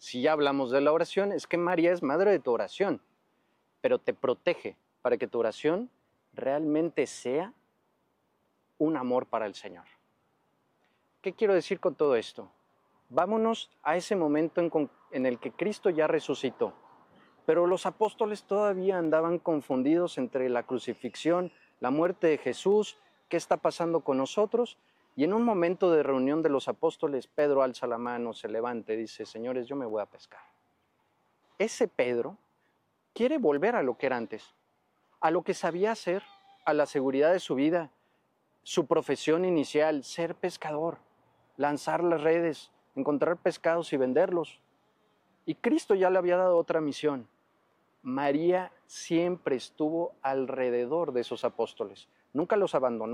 si ya hablamos de la oración, es que María es madre de tu oración, pero te protege para que tu oración realmente sea un amor para el Señor. ¿Qué quiero decir con todo esto? Vámonos a ese momento en el que Cristo ya resucitó, pero los apóstoles todavía andaban confundidos entre la crucifixión, la muerte de Jesús, qué está pasando con nosotros, y en un momento de reunión de los apóstoles, Pedro alza la mano, se levanta y dice, señores, yo me voy a pescar. Ese Pedro quiere volver a lo que era antes, a lo que sabía hacer, a la seguridad de su vida, su profesión inicial, ser pescador, lanzar las redes, encontrar pescados y venderlos. Y Cristo ya le había dado otra misión. María siempre estuvo alrededor de esos apóstoles, nunca los abandonó.